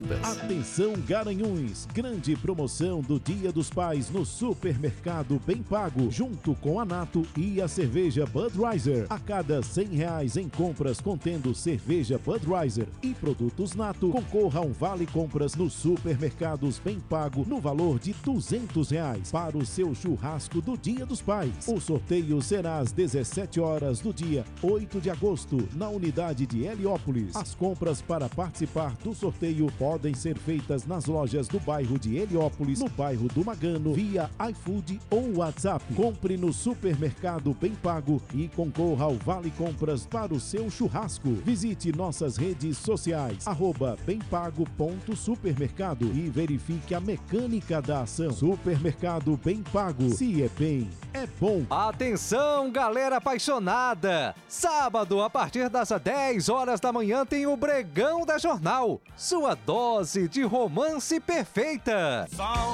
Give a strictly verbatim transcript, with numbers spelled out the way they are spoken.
Atenção Garanhuns, grande promoção do Dia dos Pais no Supermercado Bem Pago, junto com a Nato e a cerveja Budweiser. A cada cem reais em compras contendo cerveja Budweiser e produtos Nato, concorra a um vale compras no Supermercados Bem Pago no valor de duzentos reais para o seu churrasco do Dia dos Pais. O sorteio será às dezessete horas do dia oito de agosto na unidade de Heliópolis. As compras para participar do sorteio podem ser feitas nas lojas do bairro de Heliópolis, no bairro do Magano, via iFood ou WhatsApp. Compre no Supermercado Bem Pago e concorra ao Vale Compras para o seu churrasco. Visite nossas redes sociais, arroba bempago.supermercado e verifique a mecânica da ação. Supermercado Bem Pago. Se é bem, é bom. Atenção, galera apaixonada! Sábado, a partir das dez horas da manhã, tem o Bregão da Jornal. Sua dose de romance perfeita.